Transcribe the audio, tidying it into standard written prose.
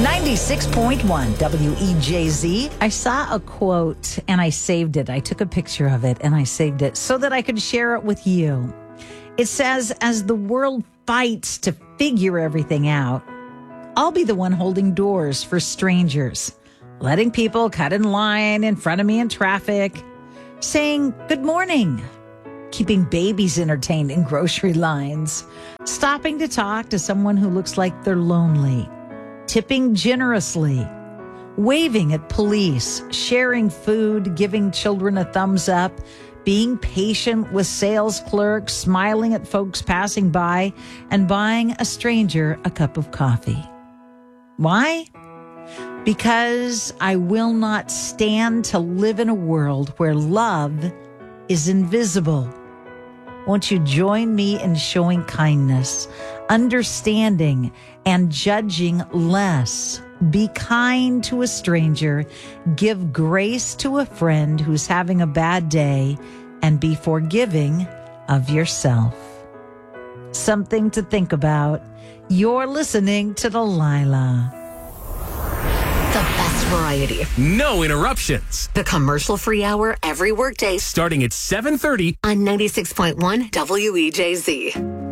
96.1 WEJZ. I saw a quote and I saved it. I took a picture of it and I saved it so that I could share it with you. It says, as the world fights to figure everything out, I'll be the one holding doors for strangers, letting people cut in line in front of me in traffic, saying good morning, keeping babies entertained in grocery lines, stopping to talk to someone who looks like they're lonely, tipping generously, waving at police, sharing food, giving children a thumbs up, being patient with sales clerks, smiling at folks passing by, and buying a stranger a cup of coffee. Why? Because I will not stand to live in a world where love is invisible. Won't you join me in showing kindness, understanding, and judging less? Be kind to a stranger, give grace to a friend who's having a bad day, and be forgiving of yourself. Something to think about. You're listening to Delilah. The best variety. No interruptions. The commercial-free hour every workday. Starting at 7:30 on 96.1 WEJZ.